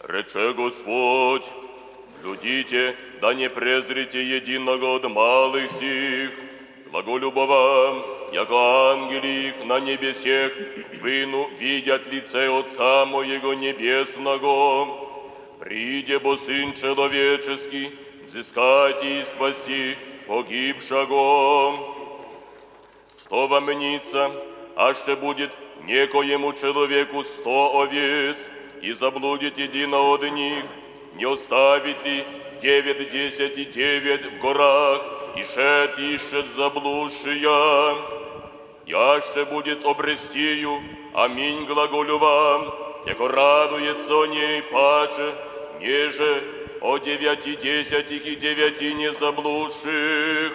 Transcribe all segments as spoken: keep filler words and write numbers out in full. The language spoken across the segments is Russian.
Рече Господь, блюдите, да не презрите единого от малых сих, глаголюбо вам, яко ангели их на небесех, выну видят лице Отца Моего Небесного. Приде бо Сын Человеческий, взыскайте и спаси погибшего. Что вам мнится, аще будет некоему человеку сто овец, и заблудит един от них, не оставит ли девять десять и девять в горах, и шет ищет заблудшия? Яще будет обрестию, аминь глаголю вам, яко радуется о ней паче, неже о девяти десятих и девяти незаблудших.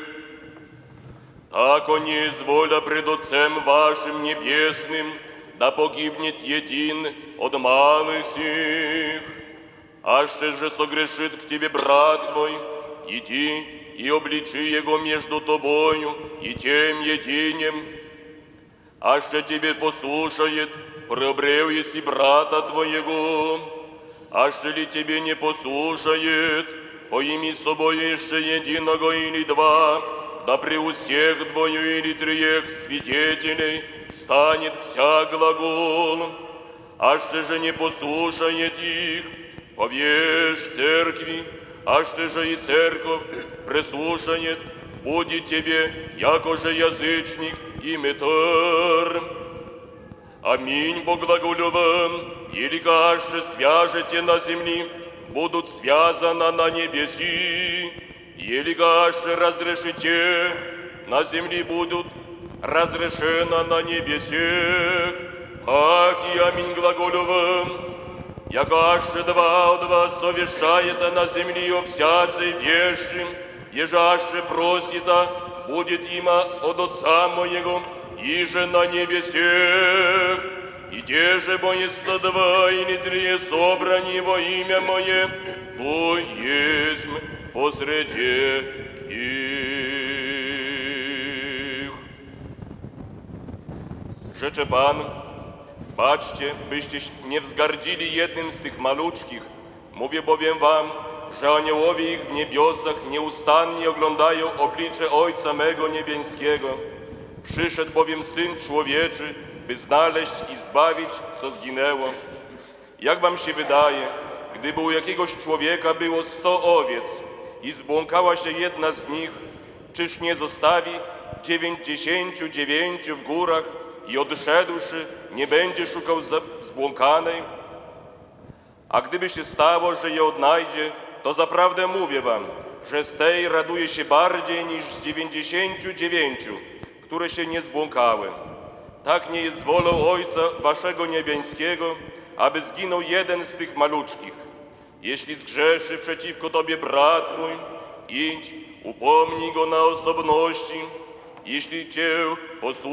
Так не изволя пред Отцем вашим Небесным, да погибнет един от малых сих. Аще же согрешит к тебе брат твой, иди и обличи его между тобою и тем единем. Аще тебе послушает, преобрел еси брата твоего. Аще ли тебе не послушает, поими с собой еще единого или два, да при всех двою или трех свидетелей станет вся глагол. Аще же не послушает их, повешь церкви, аще же и церковь прислушает, будет тебе, яко же язычник и метар. Аминь, Бог глаголю вам, или аще свяжете на земли, будут связаны на небеси, или аще разрешите, на земли будут разрешено на небесех. Ак и аминь глаголю вам, яко аще два от вас совещает на земли о всякой вещи, еже аще просита, будет има от Отца Моего, иже на небесех. И те же боисто два или три собрани во имя Мое, то есть посреди их. Rzecze Pan, baczcie, byście nie wzgardzili jednym z tych maluczkich. Mówię bowiem wam, że aniołowie ich w niebiosach nieustannie oglądają oblicze Ojca mego Niebieskiego. Przyszedł bowiem Syn Człowieczy, by znaleźć i zbawić, co zginęło. Jak wam się wydaje, gdyby u jakiegoś człowieka było sto owiec i zbłąkała się jedna z nich, czyż nie zostawi dziewięćdziesięciu dziewięciu w górach i odszedłszy nie będzie szukał zbłąkanej? A gdyby się stało, że je odnajdzie, to zaprawdę mówię wam, że z tej raduje się bardziej niż z dziewięćdziesięciu dziewięciu, które się nie zbłąkały. Tak nie jest wolą Ojca waszego Niebieskiego, aby zginął jeden z tych maluczkich. Jeśli zgrzeszy przeciwko tobie brat twój, idź, upomnij go na osobności. Jeśli cię posłucha,